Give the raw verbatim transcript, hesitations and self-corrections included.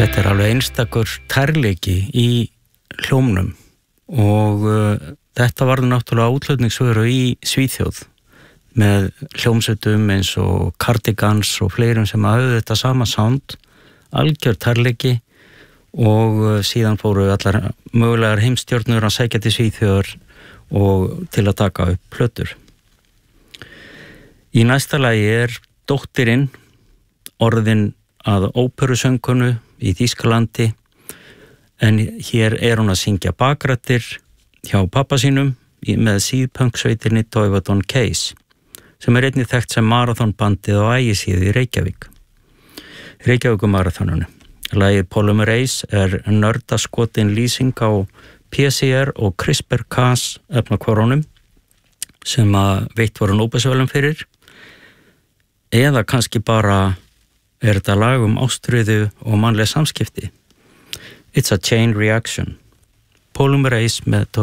Þetta er alveg einstakur tærleiki í hljómnum og uh, þetta varð náttúrulega útflutningsvöru í Svíþjóð með hljómsveitum eins og Cardigans og fleirum sem hafðu þetta sama sound, algjör tærleiki og uh, síðan fóru allar mögulegar heimstjörnur að sækja til Svíþjóðar og til að taka upp plötur. Í næsta lagi er dóttirinn orðin að óperusöngkonu í Þýskalandi en hér er hún að syngja bakrættir hjá pappa sínum með síðpunksveitinni Toivoton Case sem er einnig þekkt sem marathonbandið á Ægisíðu í Reykjavík. Reykjavíkumarathoninu. Lagið Polymerase er nördaskotin lýsing á P C R og CRISPR-Cas efnakvarunum sem að veitt voru Nóbelsverðlaun fyrir eða kannski bara er þetta lag um ástríðu og mannleg samskipti. It's a chain reaction. Polymerase með